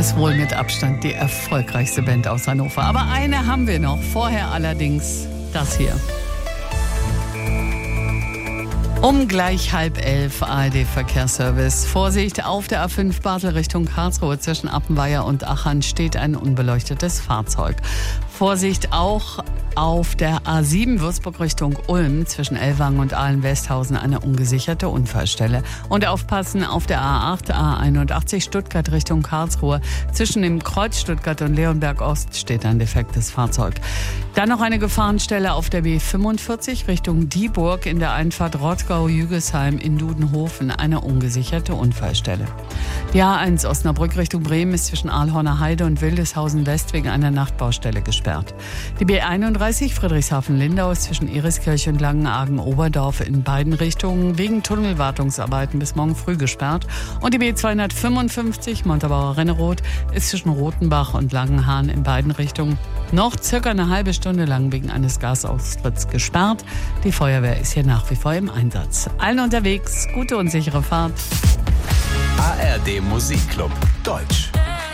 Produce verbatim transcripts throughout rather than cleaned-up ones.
Ist wohl mit Abstand die erfolgreichste Band aus Hannover. Aber eine haben wir noch. Vorher allerdings das hier. Um gleich halb elf A R D-Verkehrsservice. Vorsicht, auf der A fünf Bartel Richtung Karlsruhe zwischen Appenweier und Achern steht ein unbeleuchtetes Fahrzeug. Vorsicht auch auf der A sieben Würzburg Richtung Ulm zwischen Ellwangen und Ahlen-Westhausen eine ungesicherte Unfallstelle. Und aufpassen auf der A acht, A einundachtzig Stuttgart Richtung Karlsruhe. Zwischen dem Kreuz Stuttgart und Leonberg Ost steht ein defektes Fahrzeug. Dann noch eine Gefahrenstelle auf der B fünfundvierzig Richtung Dieburg in der Einfahrt Rottgau-Jügesheim in Dudenhofen eine ungesicherte Unfallstelle. Die A eins Osnabrück Richtung Bremen ist zwischen Ahlhorner Heide und Wildeshausen West wegen einer Nachtbaustelle gesperrt. Die B einunddreißig Friedrichshafen-Lindau ist zwischen Eriskirch und Langenargen-Oberdorf in beiden Richtungen wegen Tunnelwartungsarbeiten bis morgen früh gesperrt. Und die B zweihundertfünfundfünfzig Montabaur-Renneroth ist zwischen Rothenbach und Langenhahn in beiden Richtungen noch circa eine halbe Stunde lang wegen eines Gasaustritts gesperrt. Die Feuerwehr ist hier nach wie vor im Einsatz. Allen unterwegs, gute und sichere Fahrt. A R D Musikclub Deutsch.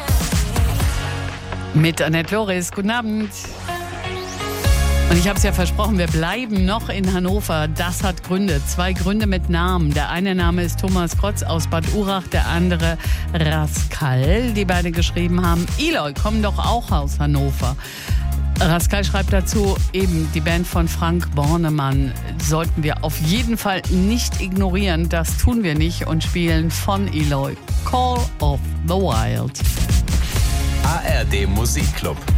Mit Annette Loris. Guten Abend. Und ich habe es ja versprochen, wir bleiben noch in Hannover. Das hat Gründe. Zwei Gründe mit Namen. Der eine Name ist Thomas Krotz aus Bad Urach, der andere Rascal, die beide geschrieben haben. Eloy kommen doch auch aus Hannover. Rascal schreibt dazu, eben die Band von Frank Bornemann sollten wir auf jeden Fall nicht ignorieren. Das tun wir nicht und spielen von Eloy Call of the Wild. A R D Musikclub